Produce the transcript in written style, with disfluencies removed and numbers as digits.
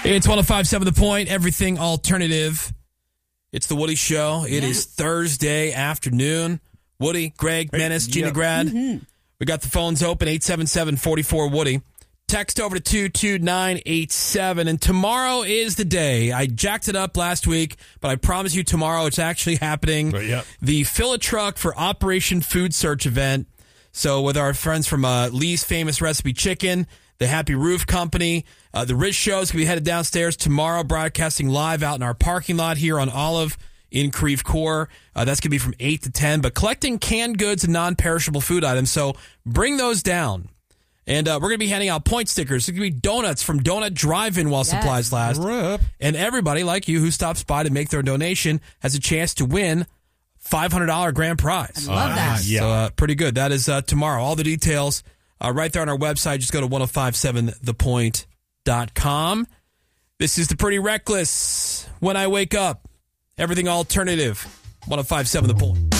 It's 105.7 The Point, everything alternative. It's the Woody Show. It is Thursday afternoon. Woody, Greg, Menace, Gina Grad. Mm-hmm. We got the phones open, 877-44-WOODY. Text over to 22987. And tomorrow is the day. I jacked it up last week, but I promise you tomorrow it's actually happening. The Fill a Truck for Operation Food Search event. So with our friends from Lee's Famous Recipe Chicken, the Happy Roof Company, the Riz Show is going to be headed downstairs tomorrow, broadcasting live out in our parking lot here on Olive in Creve Coeur. That's going to be from 8 to 10, but collecting canned goods and non-perishable food items. So bring those down. And we're going to be handing out point stickers. It's going to be donuts from Donut Drive-In while supplies last. Rip. And everybody like you who stops by to make their donation has a chance to win $500 grand prize. I love that. So pretty good. That is tomorrow. All the details right there on our website. Just go to 1057thepoint.com. This is the Pretty Reckless. When I Wake Up, everything alternative. 1057 The Point.